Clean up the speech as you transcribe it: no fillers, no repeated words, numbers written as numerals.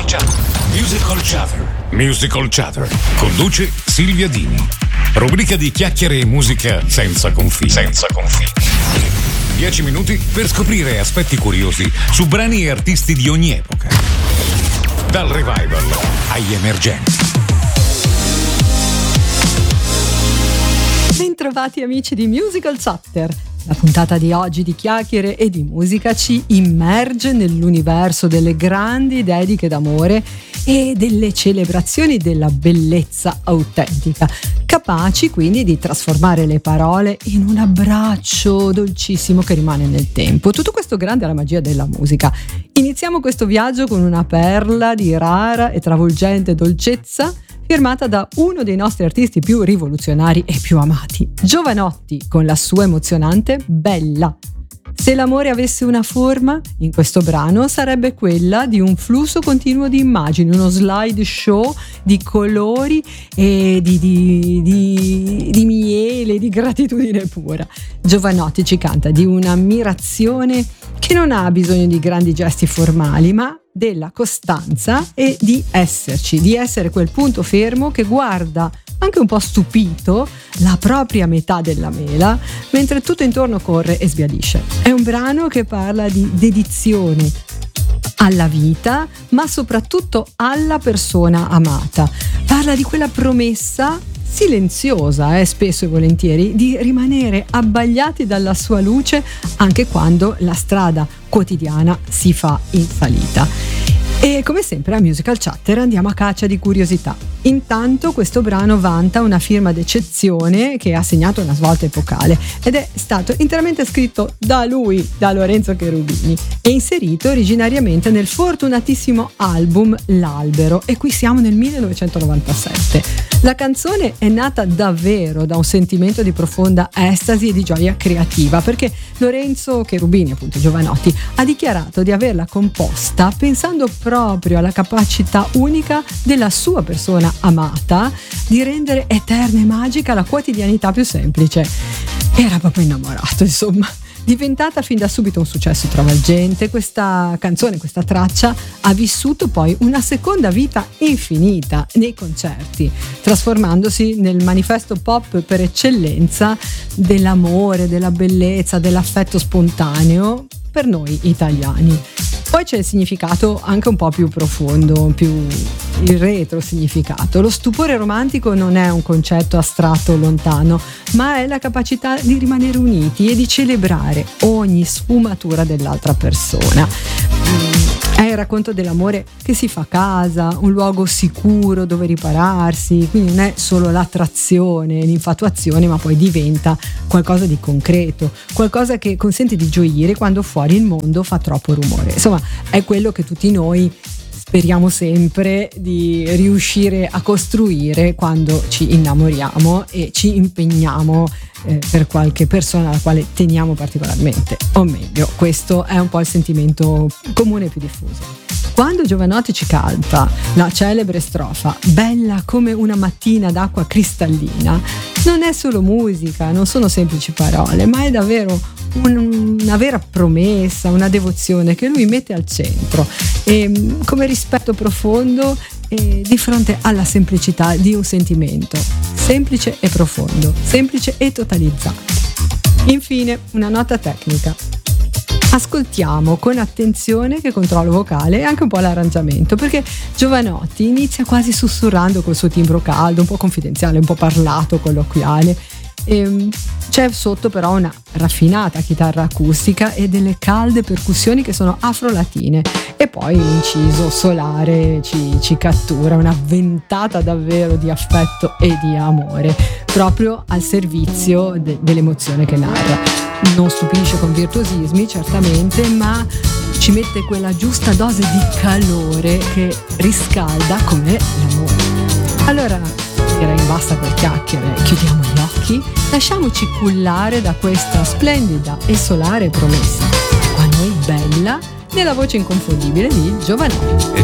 Musical Chatter. Conduce Silvia Dini. Rubrica di chiacchiere e musica senza confini. 10 minuti per scoprire aspetti curiosi su brani e artisti di ogni epoca. Dal revival agli emergenti. Bentrovati amici di Musical Chatter. La puntata di oggi di chiacchiere e di musica ci immerge nell'universo delle grandi dediche d'amore e delle celebrazioni della bellezza autentica, capaci quindi di trasformare le parole in un abbraccio dolcissimo che rimane nel tempo. Tutto questo grande alla magia della musica. Iniziamo questo viaggio con una perla di rara e travolgente dolcezza, firmata da uno dei nostri artisti più rivoluzionari e più amati, Jovanotti, con la sua emozionante Bella. Se l'amore avesse una forma, in questo brano sarebbe quella di un flusso continuo di immagini, uno slide show di colori e di miele, di gratitudine pura. Jovanotti ci canta di un'ammirazione che non ha bisogno di grandi gesti formali, ma della costanza e di esserci, di essere quel punto fermo che guarda anche un po' stupito la propria metà della mela mentre tutto intorno corre e sbiadisce. È un brano che parla di dedizione alla vita, ma soprattutto alla persona amata. Parla di quella promessa silenziosa, spesso e volentieri, di rimanere abbagliati dalla sua luce anche quando la strada quotidiana si fa in salita. E come sempre a Musical Chatter andiamo a caccia di curiosità. Intanto questo brano vanta una firma d'eccezione che ha segnato una svolta epocale ed è stato interamente scritto da lui, da Lorenzo Cherubini, e inserito originariamente nel fortunatissimo album L'Albero, e qui siamo nel 1997. La canzone è nata davvero da un sentimento di profonda estasi e di gioia creativa, perché Lorenzo Cherubini, appunto Jovanotti, ha dichiarato di averla composta pensando proprio alla capacità unica della sua persona amata di rendere eterna e magica la quotidianità più semplice. Era proprio innamorato, insomma. Diventata fin da subito un successo travolgente, questa canzone, questa traccia ha vissuto poi una seconda vita infinita nei concerti, trasformandosi nel manifesto pop per eccellenza dell'amore, della bellezza, dell'affetto spontaneo per noi italiani. Poi c'è il significato anche un po' più profondo, più il retro significato. Lo stupore romantico non è un concetto astratto lontano, ma è la capacità di rimanere uniti e di celebrare ogni sfumatura dell'altra persona. È il racconto dell'amore che si fa casa, un luogo sicuro dove ripararsi, quindi non è solo l'attrazione, l'infatuazione, ma poi diventa qualcosa di concreto, qualcosa che consente di gioire quando fuori il mondo fa troppo rumore. Insomma, è quello che tutti noi speriamo sempre di riuscire a costruire quando ci innamoriamo e ci impegniamo per qualche persona alla quale teniamo particolarmente, o meglio, questo è un po' il sentimento comune e più diffuso. Quando Jovanotti ci canta la celebre strofa "Bella come una mattina d'acqua cristallina", non è solo musica, non sono semplici parole, ma è davvero una vera promessa, una devozione che lui mette al centro, e come rispetto profondo di fronte alla semplicità di un sentimento semplice e profondo, semplice e totalizzato. Infine, una nota tecnica. Ascoltiamo con attenzione che controllo vocale e anche un po' l'arrangiamento, perché Jovanotti inizia quasi sussurrando col suo timbro caldo, un po' confidenziale, un po' parlato, colloquiale. C'è sotto però una raffinata chitarra acustica e delle calde percussioni che sono afro-latine, e poi l'inciso solare ci cattura, una ventata davvero di affetto e di amore, proprio al servizio dell'emozione che narra. Non stupisce con virtuosismi certamente, ma ci mette quella giusta dose di calore che riscalda come l'amore. Allora direi basta per chiacchiere, chiudiamo gli occhi, lasciamoci cullare da questa splendida e solare promessa. Qua noi Bella, nella voce inconfondibile di Jovanotti.